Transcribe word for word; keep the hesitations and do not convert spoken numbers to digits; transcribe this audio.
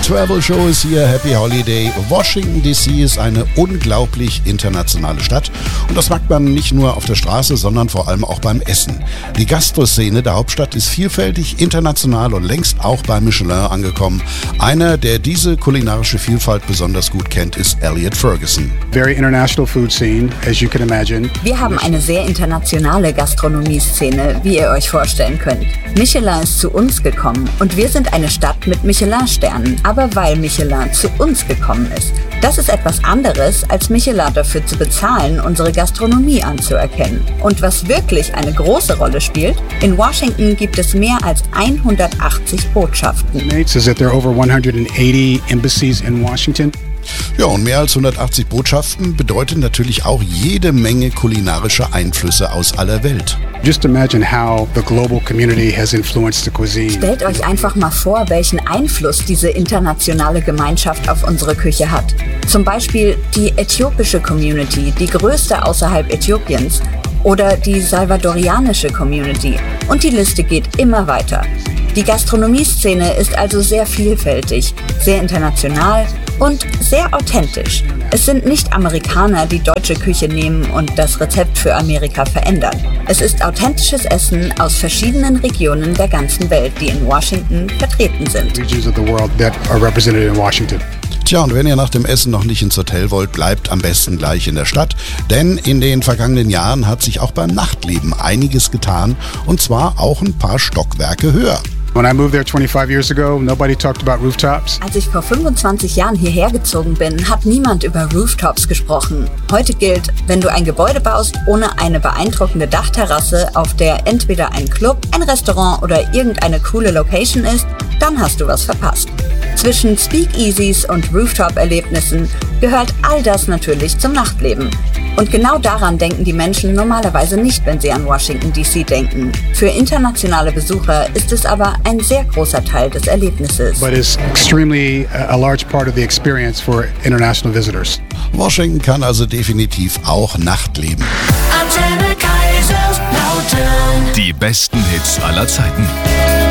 Travel Show ist hier, Happy Holiday. Washington D C ist eine unglaublich internationale Stadt und das merkt man nicht nur auf der Straße, sondern vor allem auch beim Essen. Die Gastroszene der Hauptstadt ist vielfältig, international und längst auch bei Michelin angekommen. Einer, der diese kulinarische Vielfalt besonders gut kennt, ist Elliot Ferguson. Very international food scene, as you can imagine. Wir haben eine sehr internationale Gastronomie-Szene, wie ihr euch vorstellen könnt. Michelin ist zu uns gekommen und wir sind eine Stadt mit Michelin-Sternen, aber weil Michelin zu uns gekommen ist. Das ist etwas anderes, als Michelin dafür zu bezahlen, unsere Gastronomie anzuerkennen. Und was wirklich eine große Rolle spielt, in Washington gibt es mehr als hundertachtzig Botschaften. Is that there are over one hundred eighty embassies in Washington. Ja, und mehr als hundertachtzig Botschaften bedeutet natürlich auch jede Menge kulinarische Einflüsse aus aller Welt. Just imagine how the global community has influenced the cuisine. Stellt euch einfach mal vor, welchen Einfluss diese internationale Gemeinschaft auf unsere Küche hat. Zum Beispiel die äthiopische Community, die größte außerhalb Äthiopiens, oder die salvadorianische Community. Und die Liste geht immer weiter. Die Gastronomie-Szene ist also sehr vielfältig, sehr international und sehr authentisch. Es sind nicht Amerikaner, die deutsche Küche nehmen und das Rezept für Amerika verändern. Es ist authentisches Essen aus verschiedenen Regionen der ganzen Welt, die in Washington vertreten sind. Regions of the world that are represented in Washington. Tja, und wenn ihr nach dem Essen noch nicht ins Hotel wollt, bleibt am besten gleich in der Stadt. Denn in den vergangenen Jahren hat sich auch beim Nachtleben einiges getan. Und zwar auch ein paar Stockwerke höher. When I moved there twenty-five years ago, nobody talked about rooftops. Als ich vor fünfundzwanzig Jahren hierher gezogen bin, hat niemand über Rooftops gesprochen. Heute gilt, wenn du ein Gebäude baust ohne eine beeindruckende Dachterrasse, auf der entweder ein Club, ein Restaurant oder irgendeine coole Location ist, dann hast du was verpasst. Zwischen Speakeasies und Rooftop-Erlebnissen gehört all das natürlich zum Nachtleben. Und genau daran denken die Menschen normalerweise nicht, wenn sie an Washington D C denken. Für internationale Besucher ist es aber ein sehr großer Teil des Erlebnisses. But it's extremely a large part of the experience for international visitors. Washington kann also definitiv auch Nachtleben. Antenne Kaiserslautern. Die besten Hits aller Zeiten.